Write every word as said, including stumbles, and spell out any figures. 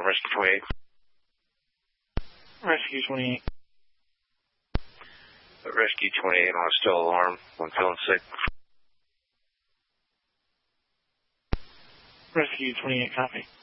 Rescue twenty-eight. Rescue twenty-eight. Rescue twenty-eight on a still alarm. I'm feeling sick. Rescue twenty-eight, copy.